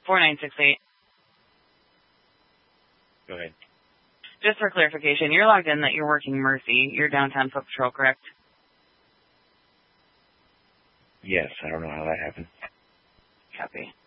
4968. Go ahead. Just for clarification, you're logged in that you're working Mercy. You're downtown foot patrol, correct? Yes, I don't know how that happened. Copy.